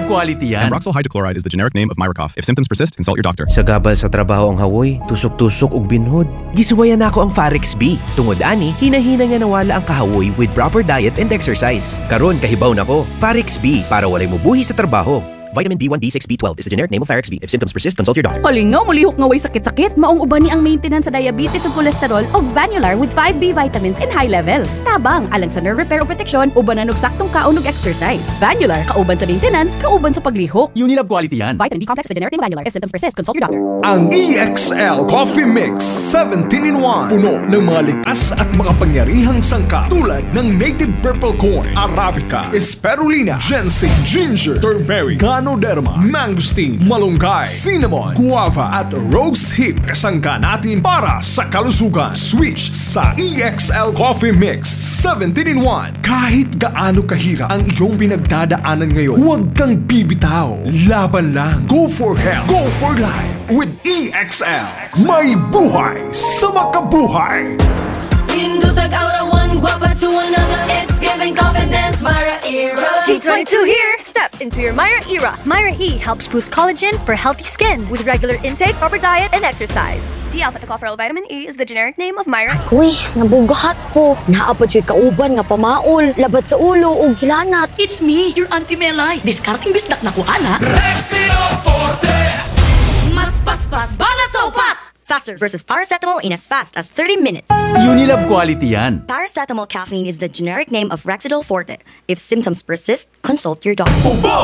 quality yan. Amroxol hydrochloride is the generic name of Myracoff. If symptoms persist, consult your doctor. Sa gabal sa trabaho ang hawoy, tusok-tusok ug binhod. Gisuwayan nako ang Farex B. Tungod ani, hinahina nga nawala ang kahawoy with proper diet and exercise. Karon kahibaw nako. Farex B para walay mubuhi sa trabaho. Vitamin B1, B6, B12 is the generic name of Farex B. If symptoms persist, consult your doctor. Kalingaw, mulihok nga way sakit-sakit. Maong uban ni ang maintenance sa diabetes ug cholesterol og Vanular with 5B vitamins in high levels. Tabang, alang sa nerve repair o protection, ubanan og saktong kaon ug exercise. Vanular, kauban sa maintenance, kauban sa paglihok. Unilab quality yan. Vitamin B complex is the generic name of Vanular. If symptoms persist, consult your doctor. Ang EXL Coffee Mix 17-in-1. Puno ng mga ligtas at makapangyarihang sangkap tulad ng native purple corn, Arabica, Spirulina, ginseng, ginger, turmeric, Ganoderma, mangosteen, malunggay, cinnamon, guava at rose hip. Kasangga natin para sa kalusugan. Switch sa EXL Coffee Mix 17-in-1. Kahit gaano kahirap ang iyong pinagdadaanan ngayon, huwag kang bibitaw. Laban lang. Go for health. Go for life. With EXL. May buhay sa makabuhay. Pindutag aura one guapa to another. It's giving confidence, Myra era. G22 here. Step into your Myra era. Myra E helps boost collagen for healthy skin with regular intake, proper diet, and exercise. D-alpha tocopherol vitamin E is the generic name of Myra. Kuy, nabugahat ko. Naapod siya kauban nga pamaol, labat sa ulo ug hilanat. It's me, your Auntie Melay. Discarding bisnak na ko, ana. Mas paspas, banat sa upat! Faster versus paracetamol in as fast as 30 minutes. Unilab quality yan. Paracetamol caffeine is the generic name of Rexidol Forte. If symptoms persist, consult your doctor.